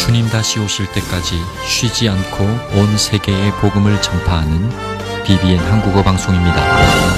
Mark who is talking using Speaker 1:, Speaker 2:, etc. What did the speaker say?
Speaker 1: 주님 다시 오실 때까지 쉬지 않고 온 세계에 복음을 전파하는 BBN 한국어 방송입니다.